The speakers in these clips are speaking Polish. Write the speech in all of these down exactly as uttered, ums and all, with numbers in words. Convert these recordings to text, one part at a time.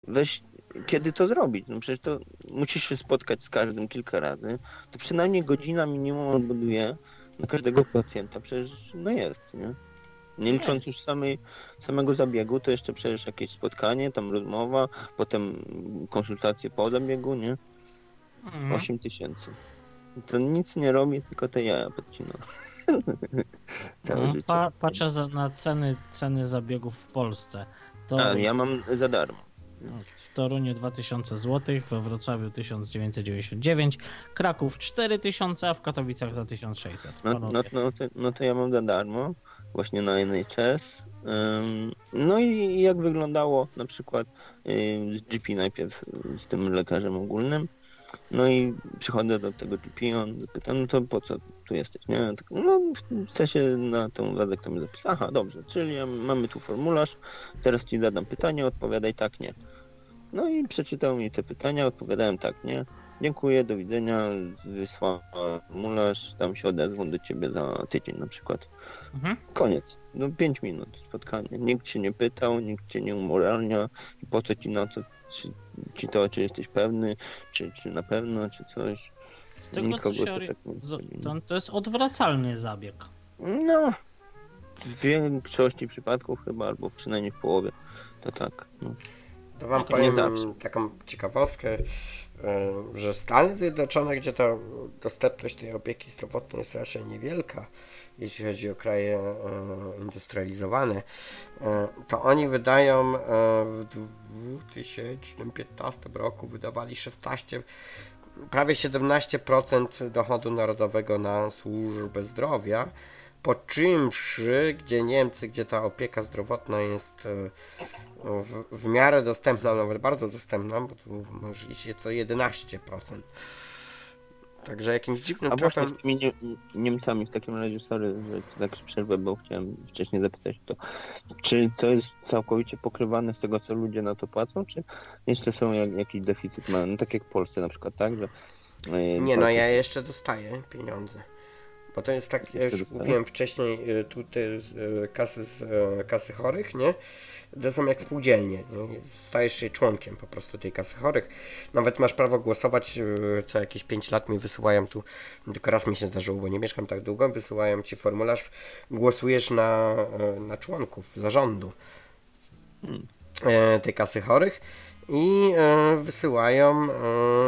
weź, kiedy to zrobić? No przecież to musisz się spotkać z każdym kilka razy, to przynajmniej godzina minimum odbuduje na każdego pacjenta, przecież no jest, nie? Nie licząc już samej, samego zabiegu, to jeszcze przecież jakieś spotkanie, tam rozmowa, potem konsultacje po zabiegu, nie? Mhm. osiem tysięcy. To nic nie robi, tylko te jaja podcina. Całe No, życie. pa, patrzę za, na ceny, ceny zabiegów w Polsce. To A, ja mam za darmo. w Toruniu dwa tysiące złotych, we Wrocławiu tysiąc dziewięćset dziewięćdziesiąt dziewięć, Kraków cztery tysiące, a w Katowicach za tysiąc sześćset. No, no, no, to, no to ja mam za darmo, właśnie na N H S. Ym, no i jak wyglądało na przykład ym, z G P najpierw, z tym lekarzem ogólnym. No i przychodzę do tego G P, on zapyta, no to po co tu jesteś, nie? Ja tak, no chcę się na tą wazektomię zapisać. Aha, dobrze, czyli ja, mamy tu formularz, teraz ci zadam pytanie, odpowiadaj tak, nie. No i przeczytał mi te pytania, odpowiadałem tak, nie. Dziękuję, do widzenia, wysłał formularz, tam się odezwą do ciebie za tydzień na przykład. Mhm. Koniec, no pięć minut spotkanie. Nikt cię nie pytał, nikt cię nie umoralnia i po co ci na co, czy, ci to, czy jesteś pewny, czy, czy na pewno, czy coś. Z tego, Nikogo co się to ori- tak nie z- obchodzi, nie? to, to jest odwracalny zabieg. No, w większości przypadków chyba, albo przynajmniej w połowie, to tak. No. To wam Nie powiem zawsze. taką ciekawostkę, że Stany Zjednoczone, gdzie ta dostępność tej opieki zdrowotnej jest raczej niewielka, jeśli chodzi o kraje industrializowane, to oni wydają w dwa tysiące piętnastym roku wydawali szesnaście, prawie siedemnaście procent dochodu narodowego na służbę zdrowia, po czymś, gdzie Niemcy, gdzie ta opieka zdrowotna jest w, w miarę dostępna, nawet bardzo dostępna, bo tu może iść co jedenaście procent. Także jakimś dziwnym A właśnie trafem... z tymi nie, Niemcami w takim razie, sorry, że to tak przerwę, bo chciałem wcześniej zapytać to. Czy to jest całkowicie pokrywane z tego, co ludzie na to płacą, czy jeszcze są jak, jakiś deficyt mają? No tak jak w Polsce na przykład, tak? Że, yy, Nie, no całkiem- ja jeszcze dostaję pieniądze. Bo to jest tak, ja już Jeszcze dostaję? mówiłem wcześniej, y, tutaj z y, kasy, z y, kasy chorych, nie? To są jak spółdzielnie, nie? Stajesz się członkiem po prostu tej kasy chorych. Nawet masz prawo głosować, y, co jakieś pięć lat mi wysyłają tu, tylko raz mi się zdarzyło, bo nie mieszkam tak długo, wysyłają ci formularz, głosujesz na, y, na członków zarządu y, tej kasy chorych. I y, wysyłają y,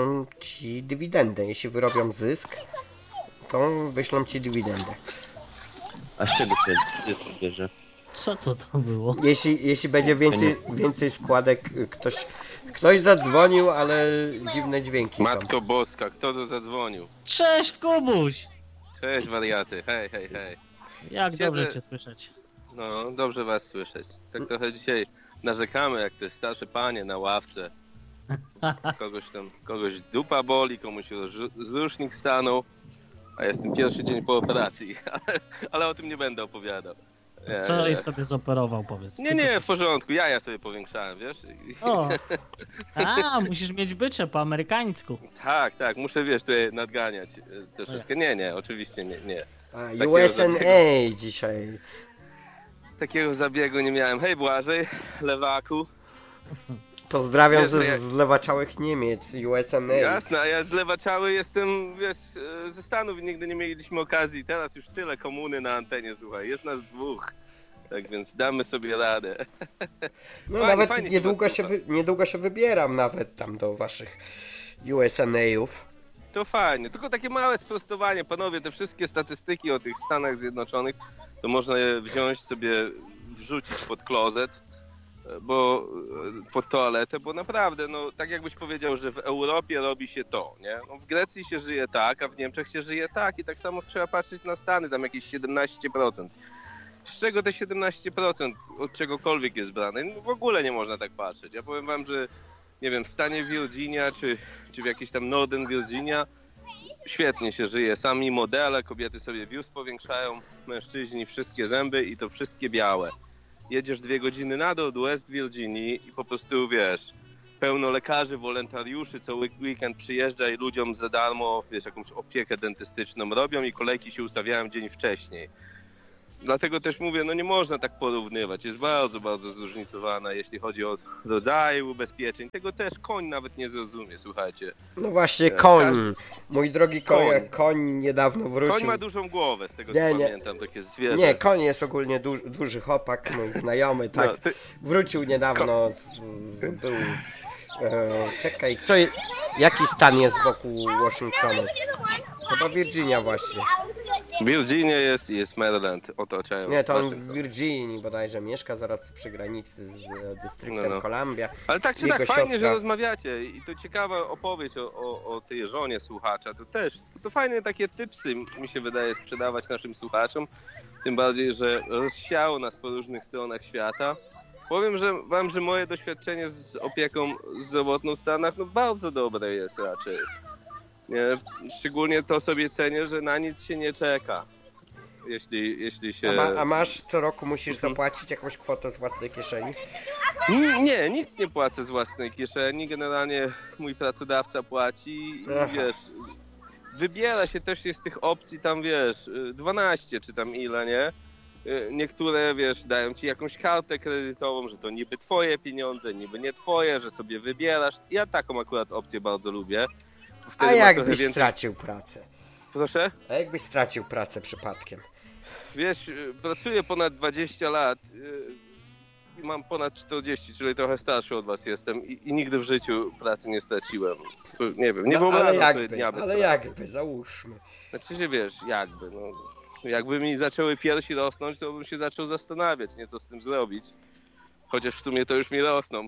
ci dywidendę. Jeśli wyrobią zysk, to wyślą ci dywidendę. A z czego się wszystko bierze? Co to to było? Jeśli, jeśli będzie więcej, więcej składek, ktoś, ktoś zadzwonił, ale dziwne dźwięki są. Matko Boska, kto tu zadzwonił? Cześć, Kubuś! Cześć wariaty, hej, hej, hej. Jak Siedzę- dobrze cię słyszeć. No, dobrze was słyszeć. Tak trochę dzisiaj narzekamy jak te starsze panie na ławce. Kogoś tam, kogoś dupa boli, komuś roz- zrusznik stanął, a jestem pierwszy dzień po operacji, ale, ale o tym nie będę opowiadał. Nie, Co nie. żeś sobie zoperował, powiedz. Nie, nie, w porządku, jaja sobie powiększałem, wiesz? O, a, musisz mieć bycze po amerykańsku. Tak, tak, muszę, wiesz, tutaj nadganiać e, troszeczkę. Nie, nie, oczywiście nie, nie. A, U S N A dzisiaj. Takiego zabiegu nie miałem. Hej Błażej, lewaku. Pozdrawiam Wiesz, ze ja- zlewaczałych Niemiec, U S N A. Jasne, a ja z lewaczały jestem, wiesz, e, ze Stanów i nigdy nie mieliśmy okazji. Teraz już tyle komuny na antenie, słuchaj, jest nas dwóch. Tak więc damy sobie radę. No Fajnie, nawet fajnie się niedługo was się, słucha. wy, niedługo się wybieram nawet tam do waszych U S N A-ów. To fajnie, tylko takie małe sprostowanie, panowie, te wszystkie statystyki o tych Stanach Zjednoczonych, to można je wziąć sobie, wrzucić pod klozet, bo pod toaletę, bo naprawdę, no tak jakbyś powiedział, że w Europie robi się to, nie? No, w Grecji się żyje tak, a w Niemczech się żyje tak i tak samo trzeba patrzeć na Stany, tam jakieś siedemnaście procent. Z czego te siedemnaście procent od czegokolwiek jest brane? No, w ogóle nie można tak patrzeć. Ja powiem wam, że nie wiem, w stanie Virginia, czy, czy w jakiejś tam Northern Virginia świetnie się żyje. Sami modele, kobiety sobie biust powiększają, mężczyźni wszystkie zęby i to wszystkie białe. Jedziesz dwie godziny na dół do West Virginii i po prostu, wiesz, pełno lekarzy, wolontariuszy co weekend przyjeżdża i ludziom za darmo, wiesz, jakąś opiekę dentystyczną robią i kolejki się ustawiają dzień wcześniej. dlatego też mówię, no nie można tak porównywać. Jest bardzo, bardzo zróżnicowana, jeśli chodzi o rodzaje ubezpieczeń. Tego też koń nawet nie zrozumie, słuchajcie. No właśnie, Nie, koń. każdy- Mój drogi koń, Koń. koń niedawno wrócił. Koń ma dużą głowę, z tego Nie, co nie. pamiętam, takie zwierzę. Nie, koń jest ogólnie du duży chłopak, mój znajomy, tak. No, ty, Wrócił niedawno, z, z, był... E, czekaj, co, je- jaki stan jest wokół Waszyngtonu? Chyba Virginia właśnie. Virginia jest i jest Maryland, otaczają. Nie, to on w Waszyngton. Virginii bodajże mieszka, zaraz przy granicy z e, dystryktem No, no. Columbia. Ale tak czy Jego tak, fajnie, siostra- że rozmawiacie i to ciekawa opowieść o, o, o tej żonie słuchacza, to też, to fajne takie tipsy mi się wydaje sprzedawać naszym słuchaczom, tym bardziej, że rozsiało nas po różnych stronach świata. Powiem że wam, że moje doświadczenie z opieką zdrowotną w Stanach no bardzo dobre jest raczej. Nie? Szczególnie to sobie cenię, że na nic się nie czeka. Jeśli, jeśli się... A, ma, a masz co roku musisz Mhm. zapłacić jakąś kwotę z własnej kieszeni? N- Nie, nic nie płacę z własnej kieszeni. Generalnie mój pracodawca płaci i Aha. wiesz, wybiera się też jest tych opcji tam wiesz, dwanaście czy tam ile, nie? Niektóre wiesz, dają ci jakąś kartę kredytową, że to niby twoje pieniądze, niby nie twoje, że sobie wybierasz. Ja taką akurat opcję bardzo lubię. Wtedy A ma trochę jakbyś więcej- stracił pracę? Proszę? A jakbyś stracił pracę przypadkiem? Wiesz, y, pracuję ponad dwadzieścia lat y, i mam ponad czterdzieści, czyli trochę starszy od was jestem i, i nigdy w życiu pracy nie straciłem. Tu, nie wiem, nie No, ale wyobrażam sobie jakby, dnia bez ale pracy. jakby, załóżmy. Znaczy się wiesz, jakby, no. Jakby mi zaczęły piersi rosnąć, to bym się zaczął zastanawiać, nie co z tym zrobić. Chociaż w sumie to już mi rosną.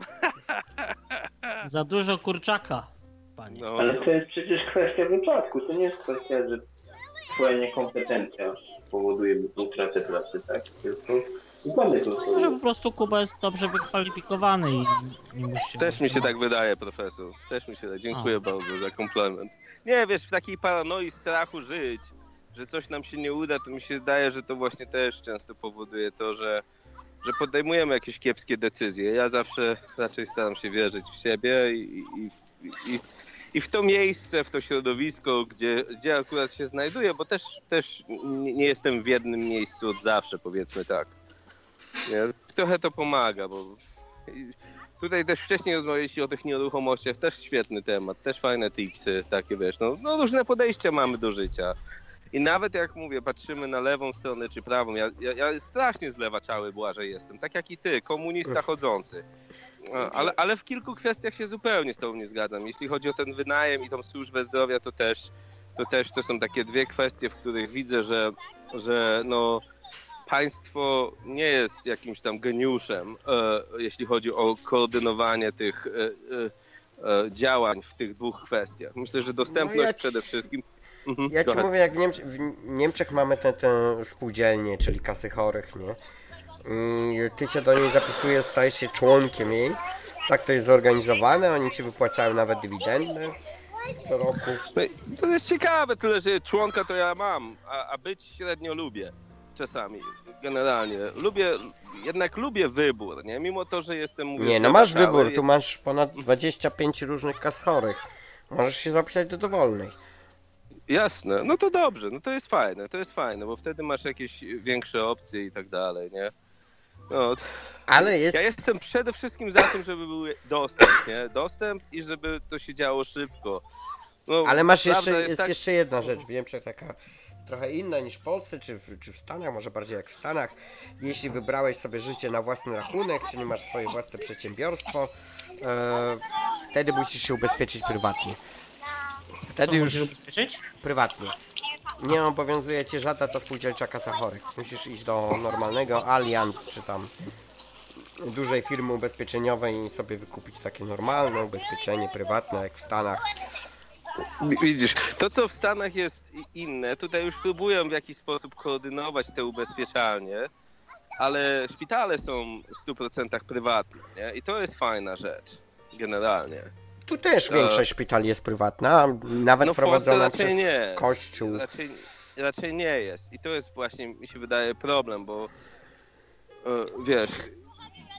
Za dużo kurczaka, panie. No, Ale to jest przecież kwestia wypadku, to nie jest kwestia, że twoja niekompetencja powoduje utratę pracy, tak? Tylko wypadek Może po losowy. prostu Kuba jest dobrze wykwalifikowany i nie musi się... też mi się tak wydaje, profesor. Też mi się tak. Dziękuję A. bardzo za komplement. Nie, wiesz, w takiej paranoi strachu żyć, że coś nam się nie uda, to mi się zdaje, że to właśnie też często powoduje to, że, że podejmujemy jakieś kiepskie decyzje. Ja zawsze raczej staram się wierzyć w siebie i, i, i, i w to miejsce, w to środowisko, gdzie, gdzie akurat się znajduję, bo też, też nie nie jestem w jednym miejscu od zawsze, powiedzmy tak. Nie? Trochę to pomaga, bo i tutaj też wcześniej rozmawialiście o tych nieruchomościach, też świetny temat, też fajne tipsy, takie wiesz, no, no różne podejścia mamy do życia. I nawet jak mówię, patrzymy na lewą stronę czy prawą, ja, ja, ja strasznie zlewaczały Błażej jestem, tak jak i ty, komunista chodzący. A, Ale, ale w kilku kwestiach się zupełnie z tobą nie zgadzam. Jeśli chodzi o ten wynajem i tą służbę zdrowia, to też to, też, to są takie dwie kwestie, w których widzę, że, że no, państwo nie jest jakimś tam geniuszem, e, jeśli chodzi o koordynowanie tych e, e, działań w tych dwóch kwestiach. Myślę, że dostępność No ja ci- przede wszystkim. Mhm, Ja go ci ahead. mówię, jak w, Niemc w Niemczech mamy tę tę spółdzielnię, czyli kasy chorych, nie? I ty się do niej zapisujesz, stajesz się członkiem jej. Tak to jest zorganizowane, oni ci wypłacają nawet dywidendę co roku. No i to jest ciekawe, tyle że członka to ja mam, a, a być średnio lubię czasami, generalnie. Lubię, jednak lubię wybór, nie? Mimo to, że jestem... Mówię, Nie, no masz zlewacały, wybór, tu masz ponad dwadzieścia pięć różnych kas chorych. Możesz się zapisać do dowolnej. Jasne, no to dobrze, no to jest fajne, to jest fajne, bo wtedy masz jakieś większe opcje i tak dalej, nie? No, Ale jest... ja jestem przede wszystkim za tym, żeby był dostęp, nie? Dostęp i żeby to się działo szybko. No, Ale masz prawda jeszcze, jest tak- jeszcze jedna rzecz w Niemczech taka trochę inna niż w Polsce, czy w, czy w Stanach, może bardziej jak w Stanach. Jeśli wybrałeś sobie życie na własny rachunek, czyli masz swoje własne przedsiębiorstwo, e, wtedy musisz się ubezpieczyć prywatnie. Co Wtedy już musisz ubezpieczyć? prywatnie. Nie obowiązuje cię żadna ta spółdzielcza kasa chorych. Musisz iść do normalnego Allianz, czy tam dużej firmy ubezpieczeniowej i sobie wykupić takie normalne ubezpieczenie prywatne, jak w Stanach. Widzisz, to co w Stanach jest i- inne, tutaj już próbują w jakiś sposób koordynować te ubezpieczalnie, ale szpitale są w stu procentach prywatne, nie? I to jest fajna rzecz, generalnie. Tu też To- większość szpitali jest prywatna, nawet No w Polsce prowadzona raczej przez nie. Kościół. Raczej, raczej nie jest i to jest właśnie, mi się wydaje, problem, bo e, wiesz,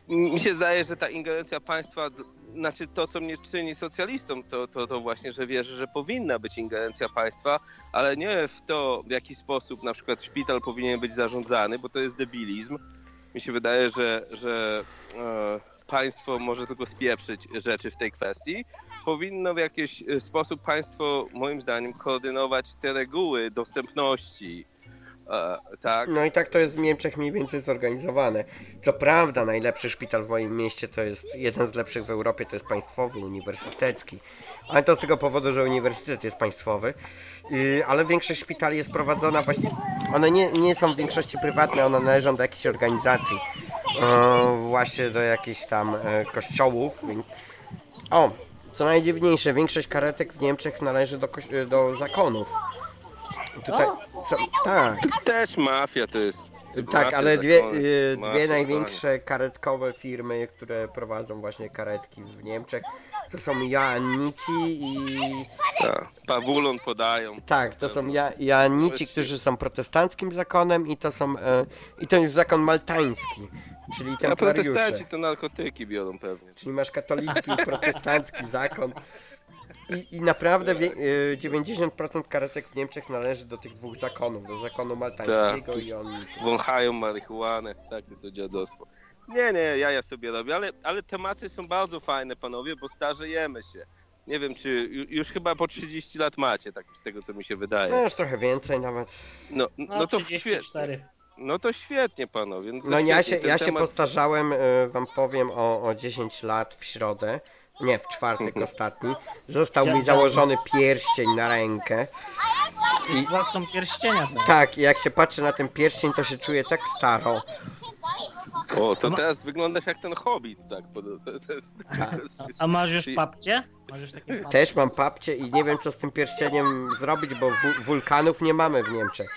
mi się zdaje, że ta ingerencja państwa, znaczy to, co mnie czyni socjalistą, to, to, to właśnie, że wierzę, że powinna być ingerencja państwa, ale nie w to, w jaki sposób na przykład szpital powinien być zarządzany, bo to jest debilizm. Mi się wydaje, że, że e, państwo może tylko spieprzyć rzeczy w tej kwestii. Powinno w jakiś sposób państwo, moim zdaniem, koordynować te reguły dostępności. E, tak. No i tak to jest w Niemczech mniej więcej zorganizowane. Co prawda najlepszy szpital w moim mieście to jest jeden z lepszych w Europie, to jest państwowy, uniwersytecki. Ale to z tego powodu, że uniwersytet jest państwowy. Yy, ale większość szpitali jest prowadzona właśnie... One nie, nie są w większości prywatne, one należą do jakiejś organizacji. Yy, właśnie do jakichś tam yy, kościołów. O, co najdziwniejsze, większość karetek w Niemczech należy do, koś- do zakonów. Tutaj, co, tak, Też mafia to jest. tak, mafia, ale dwie, zakony, y, mafia, dwie największe karetkowe firmy, które prowadzą właśnie karetki w Niemczech, to są Joannici i... Tak, Pawulon podają. Tak, to są ja, Joannici, którzy są protestanckim zakonem i to są... E, i to jest zakon maltański, czyli A templariusze. protestanci to narkotyki biorą pewnie. Czyli masz katolicki i protestancki zakon. I, I naprawdę wie, y, dziewięćdziesiąt procent karetek w Niemczech należy do tych dwóch zakonów, do zakonu maltańskiego Tak. i on... Wąchają marihuanę, takie to dziadostwo. Nie, nie, ja ja sobie robię, ale, ale tematy są bardzo fajne, panowie, bo starzejemy się. Nie wiem, czy ju- już chyba po trzydzieści lat macie, tak z tego, co mi się No wydaje. już trochę więcej nawet. No, No, no to trzydzieści świetnie. cztery. No to świetnie, panowie. to No ja się, świetnie, ten ja się temat- postarzałem, y, wam powiem, o, o dziesięć lat w środę. Nie, w czwartek ostatni. Został mi założony pierścień na rękę. I Władcą pierścienia teraz. tak, i jak się patrzy na ten pierścień, to się czuję tak staro. O, to Ma- teraz wyglądasz jak ten Hobbit, tak? Bo to, to jest, Tak. to jest, A masz już papcie? Masz już takie papcie? Też mam papcie i nie wiem, co z tym pierścieniem zrobić, bo wu- wulkanów nie mamy w Niemczech.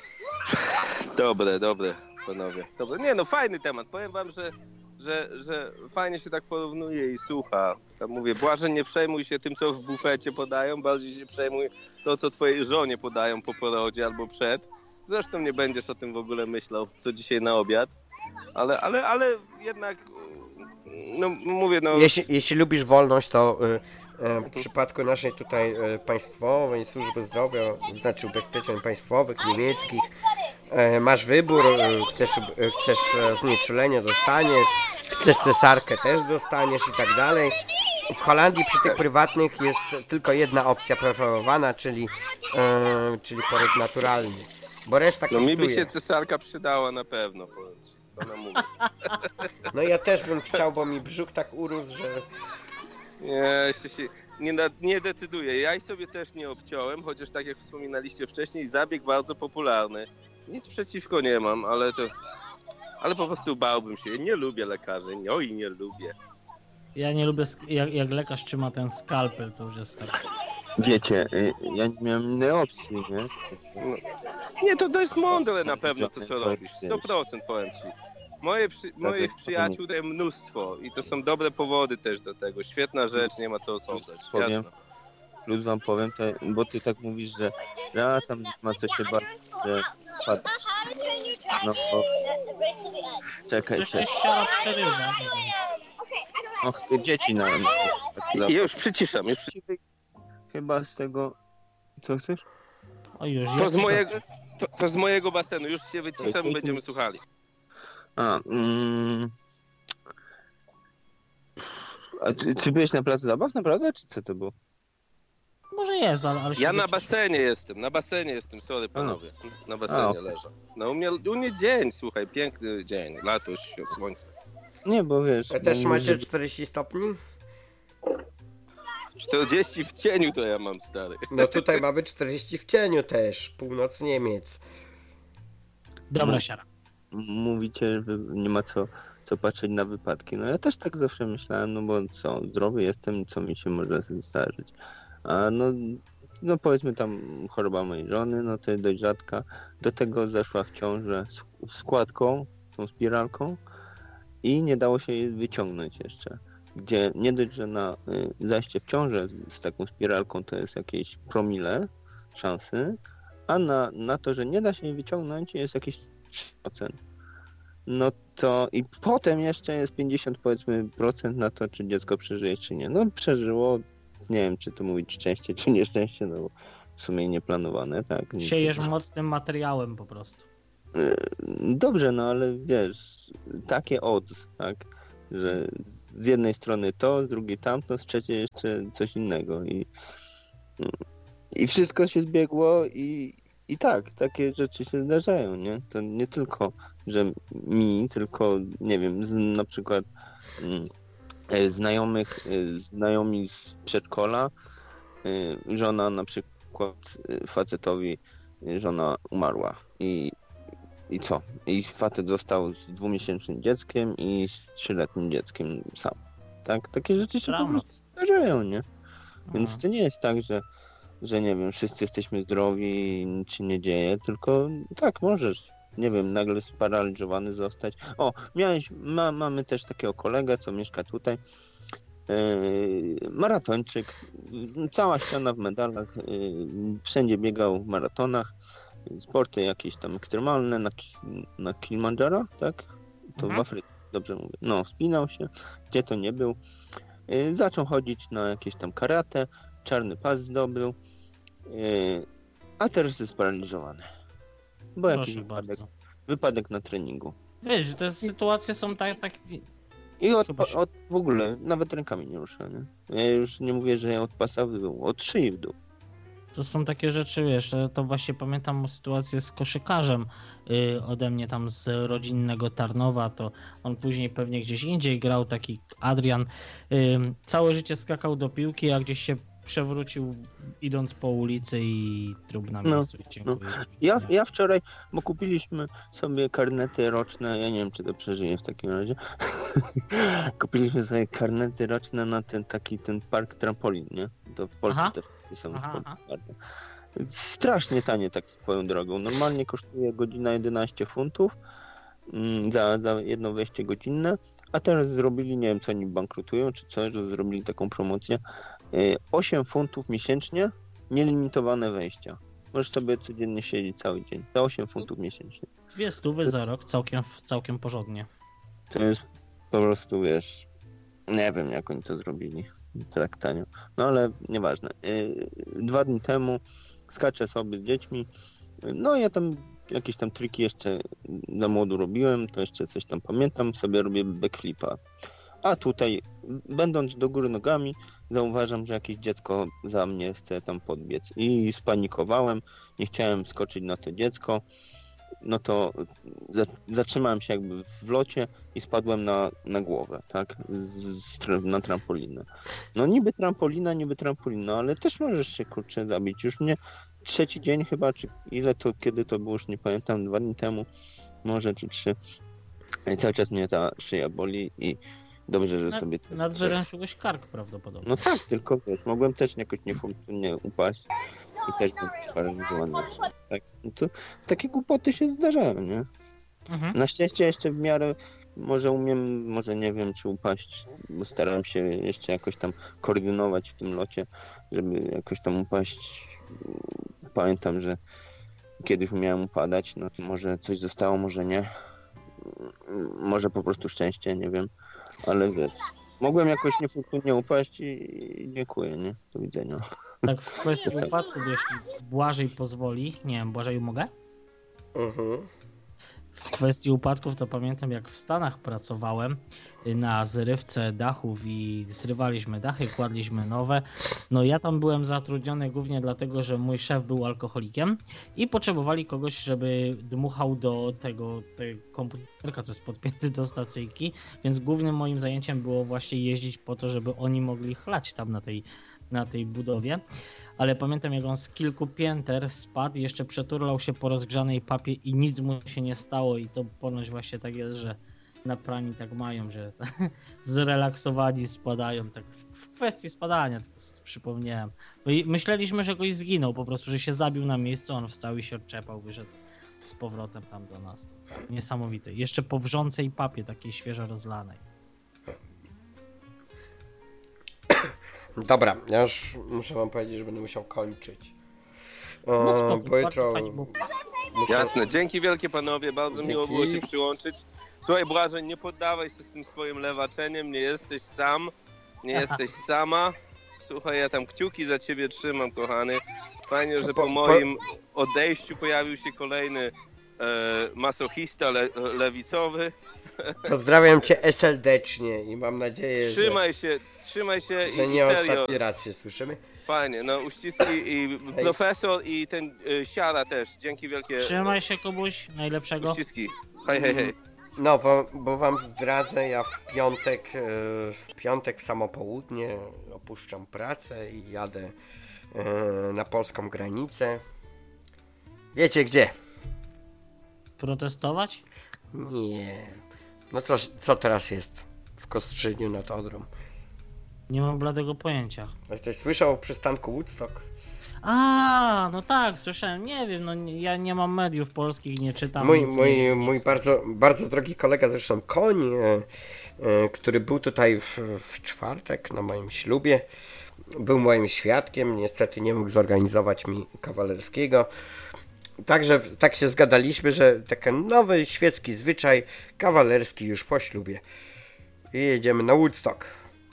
Dobre, dobre, panowie. Dobre. Nie no, fajny temat. Powiem wam, że, że, że fajnie się tak porównuje i słucha. Tam mówię, Błażej, nie przejmuj się tym, co w bufecie podają, bardziej się przejmuj to, co twojej żonie podają po porodzie albo przed. Zresztą nie będziesz o tym w ogóle myślał, co dzisiaj na obiad. Ale, ale, ale jednak, no mówię, no... Jeśli, jeśli lubisz wolność, to y, y, w przypadku naszej tutaj y, państwowej służby zdrowia, znaczy ubezpieczeń państwowych, niemieckich, y, masz wybór, y, chcesz, y, chcesz e, znieczulenie, dostaniesz, chcesz cesarkę, też dostaniesz i tak dalej. W Holandii przy tych prywatnych jest tylko jedna opcja preferowana, czyli, y, czyli poród naturalny, bo reszta No mi by kosztuje. się cesarka przydała na pewno, powiem ci. Ona mówi. No ja też bym chciał, bo mi brzuch tak urósł, że... Nie, jeszcze się nie, na- nie decyduję. Ja ich sobie też nie obciąłem, chociaż tak jak wspominaliście wcześniej, zabieg bardzo popularny. Nic przeciwko nie mam, ale to... Ale po prostu bałbym się. Nie lubię lekarzy, no i nie lubię. Ja nie lubię, sk- jak, jak lekarz trzyma ten skalpel, to już jest tak. Wiecie, y, ja nie miałem innej opcji, nie? No. Nie, to, to jest mądre na pewno to, co robisz. sto procent powiem ci. Moje przy, moich przyjaciół daje mnóstwo i to są dobre powody też do tego. Świetna rzecz, nie ma co osądzać. Powiem, Jasne. plus wam powiem, to, bo ty tak mówisz, że ja tam nie ma co się bać, że padł. No bo czekaj, Coś cię czekaj. ściana przerywa. Och, te dzieci na na- I już przyciszam, już przy... Chyba z tego. Co chcesz? O już, to, jest z mojego, to, to z mojego basenu. Już się wyciszam, Dzięki. będziemy słuchali. A, mm... A czy, czy byłeś na placu zabaw naprawdę, czy co to było? Może jest, ale... ale się Ja na wyciszy. basenie jestem, na basenie jestem, sorry panowie. Na basenie A, okej. leżę. No u mnie, u mnie dzień, słuchaj, piękny dzień, lato, słońce. Nie, bo wiesz. A też bo macie że- czterdzieści stopni? czterdzieści w cieniu to ja mam, stary. No tutaj mamy czterdzieści w cieniu też, północ Niemiec. Dobra, siara. Mówicie, że nie ma co, co patrzeć na wypadki. No ja też tak zawsze myślałem, no bo co, zdrowy jestem, co mi się może zdarzyć. A no, no powiedzmy tam choroba mojej żony, no to jest dość rzadka. Do tego zeszła w ciążę z składką, tą spiralką i nie dało się jej wyciągnąć jeszcze. Gdzie nie dość, że na y, zajście w ciążę z taką spiralką to jest jakieś promile szansy, a na, na to, że nie da się jej wyciągnąć jest jakieś trzy procent. no to i potem jeszcze jest pięćdziesiąt powiedzmy procent na to, czy dziecko przeżyje, czy nie. No przeżyło, nie wiem, czy to mówić szczęście, czy nieszczęście, no bo w sumie nieplanowane, tak. Siejesz mocnym materiałem po prostu. Dobrze, no ale wiesz, takie odds, tak, że z jednej strony to, z drugiej tamto, z trzeciej jeszcze coś innego i, i wszystko się zbiegło i, i tak, takie rzeczy się zdarzają, nie? To nie tylko, że mi, tylko nie wiem, z, na przykład mm, znajomych, znajomi z przedszkola, y, żona na przykład y, facetowi, y, żona umarła i I co? I facet został z dwumiesięcznym dzieckiem i z trzyletnim dzieckiem sam. Tak? Takie rzeczy się Brawo. po prostu zdarzają, nie? Więc Aha. to nie jest tak, że, że nie wiem, wszyscy jesteśmy zdrowi i nic się nie dzieje, tylko tak, możesz, nie wiem, nagle sparaliżowany zostać. O, miałeś, ma, mamy też takiego kolegę, co mieszka tutaj, yy, maratończyk, cała ściana w medalach, yy, wszędzie biegał w maratonach, sporty jakieś tam ekstremalne na, na Kilimandżaro, tak? To Mhm. w Afryce, dobrze mówię. No, spinał się, gdzie to nie był. Yy, zaczął chodzić na jakieś tam karate, czarny pas zdobył, yy, a teraz jest sparaliżowany. Bo jakiś Proszę wypadek, bardzo. wypadek na treningu. Wiesz, że te sytuacje są tak, tak... I od, Chyba się- od w ogóle nawet rękami nie rusza, nie? Ja już nie mówię, że ja od pasa w dół, od szyi w dół. To są takie rzeczy, wiesz, to właśnie pamiętam sytuację z koszykarzem yy, ode mnie tam z rodzinnego Tarnowa, to on później pewnie gdzieś indziej grał, taki Adrian, yy, całe życie skakał do piłki, a gdzieś się przewrócił idąc po ulicy i trup na No, miejscu. I dziękuję. Ja, ja wczoraj, bo kupiliśmy sobie karnety roczne, ja nie wiem, czy to przeżyję w takim razie. Kupiliśmy sobie karnety roczne na ten taki ten park trampolin, nie? To w Polsce Aha. też są już Aha, bardzo. Strasznie tanie tak swoją drogą. Normalnie kosztuje godzina jedenaście funtów mm, za, za jedno wejście godzinne, a teraz zrobili, nie wiem, co oni bankrutują, czy co, że zrobili taką promocję. y, osiem funtów miesięcznie, nielimitowane wejścia. Możesz sobie codziennie siedzieć cały dzień. Za osiem funtów miesięcznie. Dwie stówy za rok, całkiem, całkiem porządnie. To jest po prostu, wiesz, nie wiem, jak oni to zrobili. Tak tanio. No ale nieważne. Yy, dwa dni temu skaczę sobie z dziećmi. No ja tam jakieś tam triki jeszcze za młodu robiłem, to jeszcze coś tam pamiętam, sobie robię backflipa. A tutaj, będąc do góry nogami, zauważam, że jakieś dziecko za mnie chce tam podbiec. I spanikowałem, nie chciałem skoczyć na to dziecko. No to za, zatrzymałem się jakby w locie i spadłem na, na głowę, tak? Z, z, na trampolinę. No niby trampolina, niby trampolina, ale też możesz się, kurczę, zabić. Już mnie trzeci dzień chyba, czy ile to, kiedy to było, już nie pamiętam, dwa dni temu, może, czy trzy. I cały czas mnie ta szyja boli i dobrze, że Nad, sobie... Nadżeręczyłeś kark prawdopodobnie. No tak, tylko wiesz, mogłem też jakoś niefortunnie upaść i też być sparaliżowany. Tak, no to takie głupoty się zdarzają, nie? Mhm. Na szczęście jeszcze w miarę może umiem, może nie wiem, czy upaść, bo starałem się jeszcze jakoś tam koordynować w tym locie, żeby jakoś tam upaść. Pamiętam, że kiedyś umiałem upadać, no to może coś zostało, może nie. Może po prostu szczęście, nie wiem, ale wiesz, mogłem jakoś niefortunnie upaść i, i dziękuję, nie? Do widzenia. Tak w kwestii upadków, jeśli Błażej pozwoli, nie wiem, Błażeju mogę? Mhm. W kwestii upadków to pamiętam, jak w Stanach pracowałem na zrywce dachów i zrywaliśmy dachy, kładliśmy nowe. No ja tam byłem zatrudniony głównie dlatego, że mój szef był alkoholikiem i potrzebowali kogoś, żeby dmuchał do tego, tego komputerka, co jest podpięty do stacyjki, więc głównym moim zajęciem było właśnie jeździć po to, żeby oni mogli chlać tam na tej, na tej budowie. Ale pamiętam, jak on z kilku pięter spadł, jeszcze przeturlał się po rozgrzanej papie i nic mu się nie stało i to ponoć właśnie tak jest, że na prani tak mają, że zrelaksowani spadają, tak w kwestii spadania, tylko przypomniałem. No i myśleliśmy, że ktoś zginął po prostu, że się zabił na miejscu, on wstał i się odczepał, wyszedł z powrotem tam do nas. Niesamowite. Jeszcze po wrzącej papie, takiej świeżo rozlanej. Dobra, ja już muszę wam powiedzieć, że będę musiał kończyć. No E, spoko, bo bardzo jutro fajnie było. muszę... Jasne, dzięki wielkie panowie, bardzo Dzięki. miło było się przyłączyć. Słuchaj Błażej, nie poddawaj się z tym swoim lewaczeniem, nie jesteś sam, nie jesteś sama. Słuchaj, ja tam kciuki za ciebie trzymam, kochany. Fajnie, że po moim odejściu pojawił się kolejny e, masochista le, lewicowy. Pozdrawiam cię serdecznie i mam nadzieję, Trzymaj się, trzymaj się że i nie serio. ostatni raz się słyszymy. Fajnie, no uściski i Hej. profesor i ten y, Siara też. Dzięki wielkie. Trzymaj się, Kubuś, najlepszego. Uściski. Hej, hej, hej. No, bo, bo wam zdradzę, ja w piątek, e, w piątek w samo południe opuszczam pracę i jadę e, na polską granicę. Wiecie gdzie? Protestować? Nie. No co, co teraz jest w Kostrzyniu nad Odrą? Nie mam bladego pojęcia. A ktoś słyszał o przystanku Woodstock? A, no tak, słyszałem, nie wiem, no nie, ja nie mam mediów polskich, nie czytam. Mój, nic, mój, nie, mój nic. bardzo, bardzo drogi kolega, zresztą Koń, e, e, który był tutaj w, w czwartek na moim ślubie, był moim świadkiem, niestety nie mógł zorganizować mi kawalerskiego. Także tak się zgadaliśmy, że taki nowy świecki zwyczaj kawalerski już po ślubie. I jedziemy na Woodstock.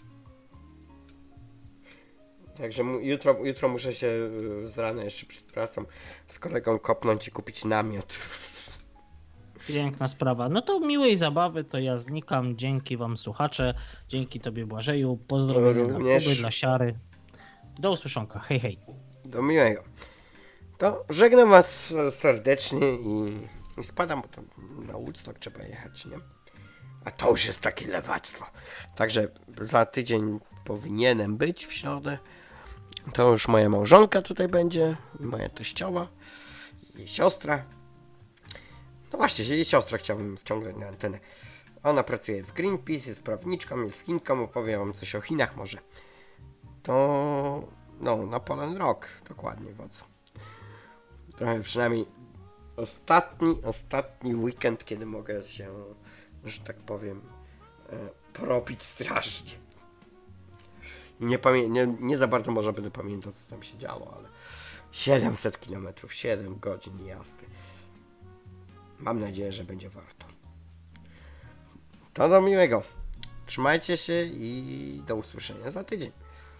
Także mu- jutro, jutro muszę się y, z rana jeszcze przed pracą z kolegą kopnąć i kupić namiot. Piękna sprawa. No to miłej zabawy, to ja znikam. Dzięki wam słuchacze, dzięki tobie Błażeju, pozdrowienia dla Również. Kuby, dla Siary. Do usłyszonka, hej hej. Do miłego. To żegnam was serdecznie i, i spadam, bo to na Woodstock trzeba jechać, nie? A to już jest takie lewactwo. Także za tydzień powinienem być w środę. To już moja małżonka tutaj będzie, moja teściowa, jej siostra. No właśnie, jej siostra chciałbym wciągnąć na antenę. Ona pracuje w Greenpeace, jest prawniczką, jest Chinką, opowie wam coś o Chinach może. To no, na Poland Rock dokładnie wodzu. Trochę przynajmniej ostatni, ostatni weekend, kiedy mogę się, że tak powiem, e, porobić strasznie. Nie, pamię- nie, nie za bardzo może będę pamiętał, co tam się działo, ale siedemset kilometrów, siedem godzin jazdy. Mam nadzieję, że będzie warto. To do miłego. Trzymajcie się i do usłyszenia za tydzień.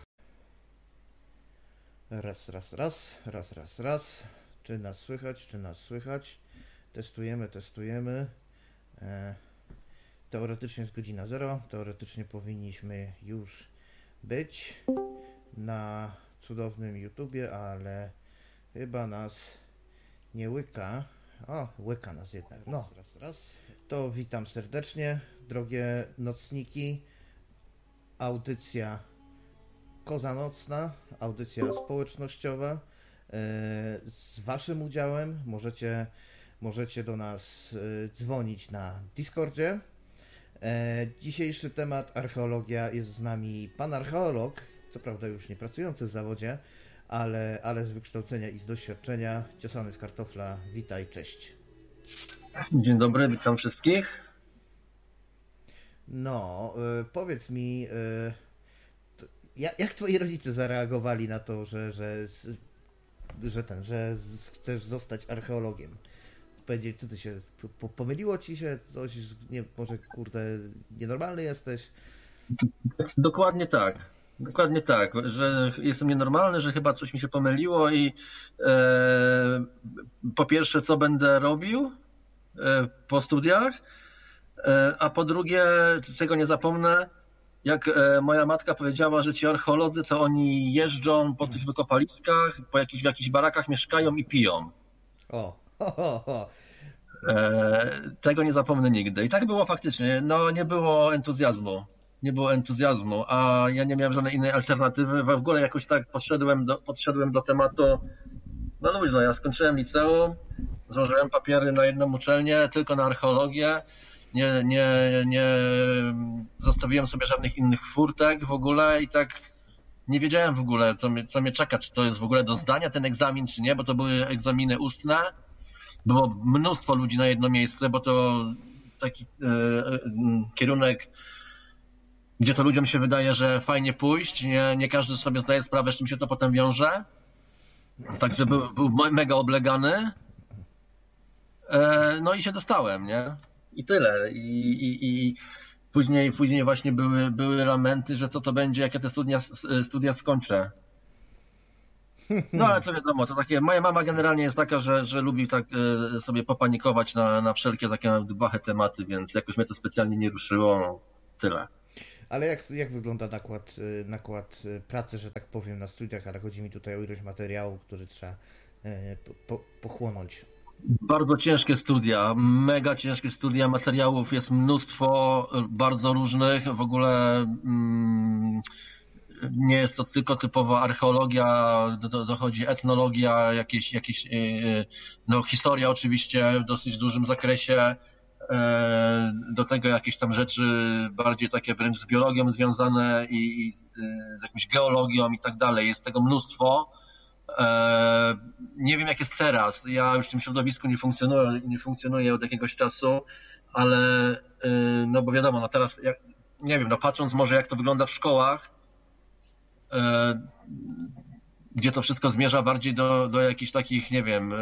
Raz, raz, raz, raz, raz, raz. Czy nas słychać, czy nas słychać? Testujemy, testujemy. E, teoretycznie jest godzina zero. Teoretycznie powinniśmy już być na cudownym YouTubie, ale chyba nas nie łyka. O, łyka nas jednak. No, raz, raz. To witam serdecznie, drogie nocniki. Audycja Koza Nocna, audycja społecznościowa. Z waszym udziałem możecie, możecie do nas dzwonić na Discordzie. Dzisiejszy temat archeologia, jest z nami pan archeolog, co prawda już nie pracujący w zawodzie, ale, ale z wykształcenia i z doświadczenia. Ciosany z kartofla, witaj, cześć. Dzień dobry, witam wszystkich. No, y, powiedz mi, y, to, jak, jak twoi rodzice zareagowali na to, że, że, że ten, że z- chcesz zostać archeologiem? Powiedzieli, co ty się, po, pomyliło ci się coś, nie, może kurde, nienormalny jesteś? Dokładnie tak. Dokładnie tak, że jestem nienormalny, że chyba coś mi się pomyliło i e, po pierwsze, co będę robił e, po studiach, e, a po drugie, tego nie zapomnę, jak e, moja matka powiedziała, że ci archeolodzy to oni jeżdżą po tych wykopaliskach, po jakichś, w jakichś barakach mieszkają i piją. O, ho, ho, ho. E, tego nie zapomnę nigdy. I tak było faktycznie. No nie było entuzjazmu. Nie było entuzjazmu, a ja nie miałem żadnej innej alternatywy. W ogóle jakoś tak podszedłem do, podszedłem do tematu. No luźno, ja skończyłem liceum, złożyłem papiery na jedną uczelnię, tylko na archeologię. Nie, nie, nie zostawiłem sobie żadnych innych furtek w ogóle i tak nie wiedziałem w ogóle, co mnie, co mnie czeka, czy to jest w ogóle do zdania ten egzamin, czy nie, bo to były egzaminy ustne. Było mnóstwo ludzi na jedno miejsce, bo to taki e, e, kierunek, gdzie to ludziom się wydaje, że fajnie pójść. Nie, nie każdy sobie zdaje sprawę, z czym się to potem wiąże. Także był, był mega oblegany. No i się dostałem, nie? I tyle. I, i, i później, później właśnie były, były lamenty, że co to będzie, jak ja te studia, studia skończę. No ale to wiadomo, to takie, moja mama generalnie jest taka, że, że lubi tak sobie popanikować na, na wszelkie takie dbache tematy, więc jakoś mnie to specjalnie nie ruszyło, no, tyle. Ale jak, jak wygląda nakład, nakład pracy, że tak powiem, na studiach, ale chodzi mi tutaj o ilość materiału, który trzeba po, po, pochłonąć. Bardzo ciężkie studia, mega ciężkie studia, materiałów jest mnóstwo, bardzo różnych, w ogóle mm, nie jest to tylko typowa archeologia, do, dochodzi etnologia, jakieś, jakieś no, historia oczywiście w dosyć dużym zakresie, do tego jakieś tam rzeczy bardziej takie wręcz z biologią związane i, i z jakąś geologią i tak dalej, jest tego mnóstwo. Nie wiem jak jest teraz, ja już w tym środowisku nie funkcjonuję, nie funkcjonuję od jakiegoś czasu, ale no bo wiadomo, no teraz jak, nie wiem, no patrząc może jak to wygląda w szkołach, gdzie to wszystko zmierza bardziej do, do jakichś takich, nie wiem,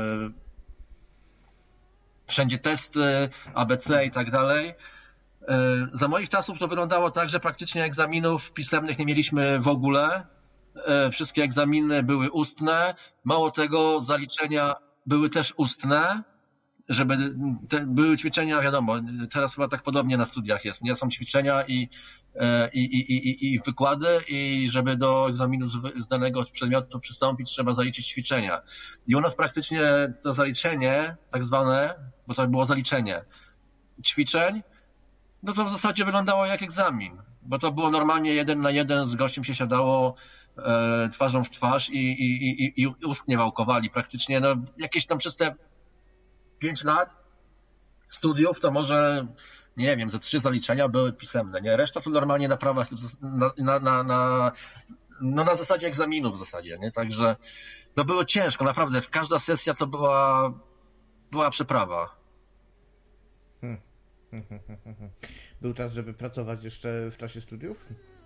wszędzie testy, A B C i tak dalej. Za moich czasów to wyglądało tak, że praktycznie egzaminów pisemnych nie mieliśmy w ogóle. Wszystkie egzaminy były ustne, mało tego, zaliczenia były też ustne, żeby te, były ćwiczenia, wiadomo, teraz chyba tak podobnie na studiach jest, nie są ćwiczenia i, i, i, i, i wykłady i żeby do egzaminu z, z danego przedmiotu przystąpić, trzeba zaliczyć ćwiczenia. I u nas praktycznie to zaliczenie, tak zwane, bo to było zaliczenie ćwiczeń, no to w zasadzie wyglądało jak egzamin, bo to było normalnie jeden na jeden, z gościem się siadało e, twarzą w twarz i, i, i, i ustnie wałkowali praktycznie, no jakieś tam przez te pięć lat studiów to może, nie wiem, ze trzy zaliczenia były pisemne, nie? Reszta to normalnie na prawach, na, na, na, na, no na zasadzie egzaminów w zasadzie, nie? Także no było ciężko, naprawdę, każda sesja to była, była przeprawa. Hmm. Był czas, żeby pracować jeszcze w czasie studiów?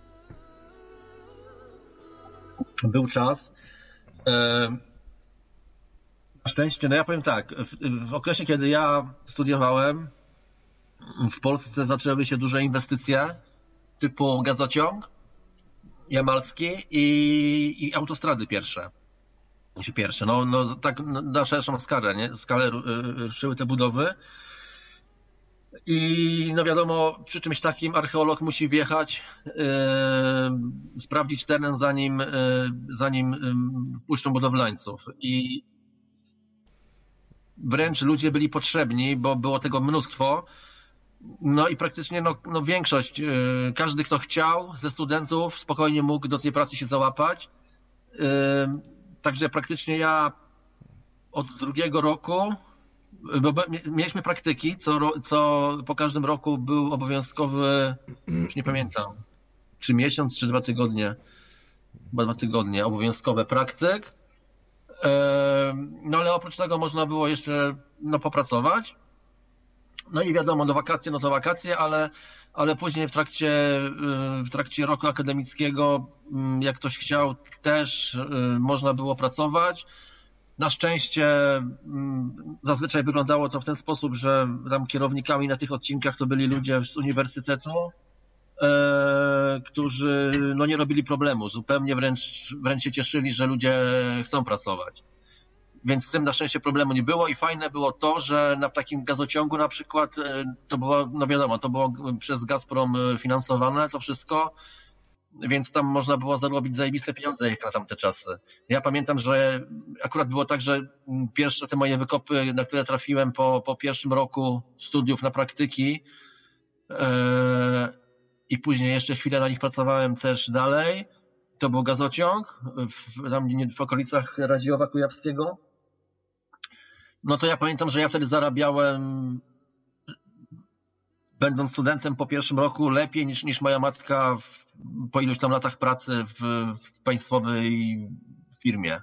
Był czas. Na szczęście, no ja powiem tak, w, w okresie, kiedy ja studiowałem, w Polsce zaczęły się duże inwestycje typu gazociąg jamalski i, i autostrady pierwsze. Pierwsze, no, no tak na szerszą skalę, nie? Skalę ruszyły te budowy. I no wiadomo, przy czymś takim archeolog musi wjechać, yy, sprawdzić teren, zanim, yy, zanim yy, wpuszczą budowlańców. I wręcz ludzie byli potrzebni, bo było tego mnóstwo. No i praktycznie no, no większość, yy, każdy kto chciał ze studentów spokojnie mógł do tej pracy się załapać. Yy, także praktycznie ja od drugiego roku, bo mieliśmy praktyki, co, co po każdym roku był obowiązkowy, już nie pamiętam, czy miesiąc, czy dwa tygodnie, chyba dwa tygodnie, obowiązkowy praktyk. No ale oprócz tego można było jeszcze no, popracować. No i wiadomo, no wakacje, no to wakacje, ale, ale później w trakcie, w trakcie roku akademickiego, jak ktoś chciał, też można było pracować. Na szczęście zazwyczaj wyglądało to w ten sposób, że tam kierownikami na tych odcinkach to byli ludzie z uniwersytetu, e, którzy no nie robili problemu, zupełnie wręcz, wręcz się cieszyli, że ludzie chcą pracować. Więc z tym na szczęście problemu nie było i fajne było to, że na takim gazociągu na przykład to było, no wiadomo, to było przez Gazprom finansowane to wszystko, więc tam można było zarobić zajebiste pieniądze jak na tamte czasy. Ja pamiętam, że akurat było tak, że pierwsze te moje wykopy, na które trafiłem po, po pierwszym roku studiów na praktyki yy, i później jeszcze chwilę na nich pracowałem też dalej, to był gazociąg w, tam w okolicach Radziowa Kujawskiego. No to ja pamiętam, że ja wtedy zarabiałem, będąc studentem po pierwszym roku, lepiej niż, niż moja matka w, po iluś tam latach pracy w, w państwowej firmie.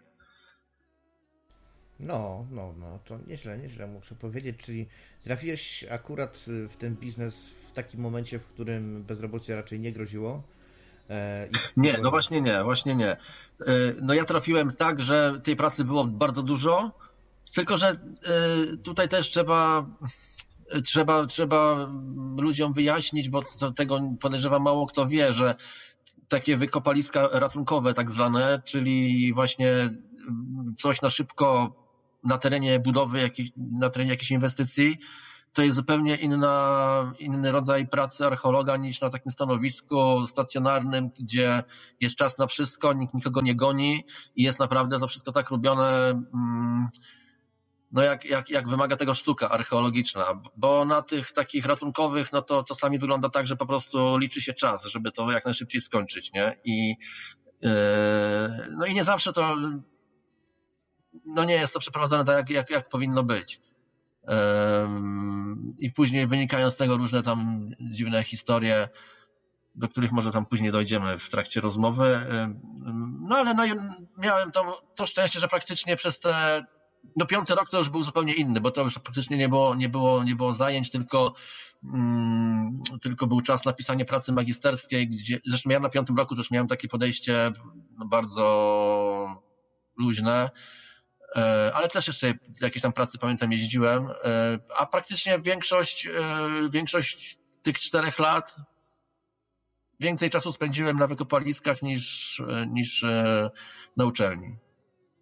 No, no, no, to nieźle, nieźle muszę powiedzieć, czyli trafiłeś akurat w ten biznes w takim momencie, w którym bezrobocie raczej nie groziło. E, i... Nie, no właśnie nie, właśnie nie. No ja trafiłem tak, że tej pracy było bardzo dużo Tylko że tutaj też trzeba, trzeba, trzeba ludziom wyjaśnić, bo to, tego podejrzewam mało kto wie, że takie wykopaliska ratunkowe tak zwane, czyli właśnie coś na szybko na terenie budowy, jakiej, na terenie jakiejś inwestycji, to jest zupełnie inna, inny rodzaj pracy archeologa niż na takim stanowisku stacjonarnym, gdzie jest czas na wszystko, nikt nikogo nie goni i jest naprawdę to wszystko tak robione, no jak, jak, jak wymaga tego sztuka archeologiczna, bo na tych takich ratunkowych, no to czasami wygląda tak, że po prostu liczy się czas, żeby to jak najszybciej skończyć, nie? I yy, no i nie zawsze to, no nie jest to przeprowadzane tak, jak, jak, jak powinno być. Yy, I później wynikają z tego różne tam dziwne historie, do których może tam później dojdziemy w trakcie rozmowy. Yy, no ale no, miałem to, to szczęście, że praktycznie przez te No piąty rok to już był zupełnie inny, bo to już praktycznie nie było, nie było, nie było zajęć, tylko, um, tylko był czas na pisanie pracy magisterskiej, gdzie zresztą ja na piątym roku też miałem takie podejście bardzo luźne, ale też jeszcze jakieś tam pracy pamiętam jeździłem, a praktycznie większość, większość tych czterech lat więcej czasu spędziłem na wykopaliskach niż, niż na uczelni.